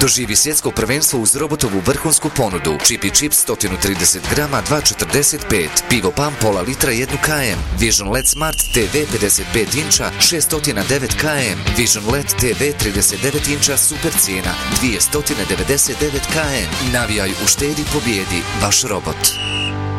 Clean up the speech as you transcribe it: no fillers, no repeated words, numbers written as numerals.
Doživi svjetsko prvenstvo uz robotovu vrhunsku ponudu. Chippy Chips 130 grama 2,45, pivo PAM pola litra 1 km, Vision LED Smart TV 55 inča 609 km, Vision LED TV 39 inča super cijena 299 km. Navijaj, uštedi, pobjedi, vaš robot.